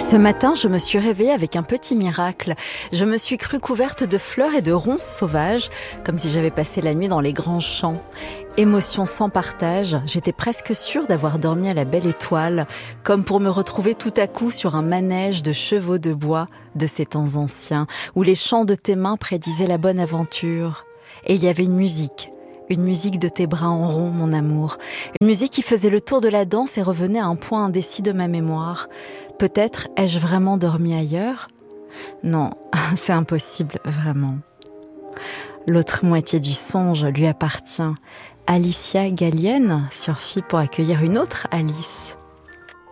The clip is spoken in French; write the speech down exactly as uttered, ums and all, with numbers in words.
Ce matin, je me suis réveillée avec un petit miracle. Je me suis crue couverte de fleurs et de ronces sauvages, comme si j'avais passé la nuit dans les grands champs. Émotion sans partage, j'étais presque sûre d'avoir dormi à la belle étoile, comme pour me retrouver tout à coup sur un manège de chevaux de bois de ces temps anciens, où les chants de tes mains prédisaient la bonne aventure. Et il y avait une musique. Une musique de tes bras en rond, mon amour. Une musique qui faisait le tour de la danse et revenait à un point indécis de ma mémoire. Peut-être ai-je vraiment dormi ailleurs ? Non, c'est impossible, vraiment. L'autre moitié du songe lui appartient. Alicia Gallienne surfit pour accueillir une autre Alice.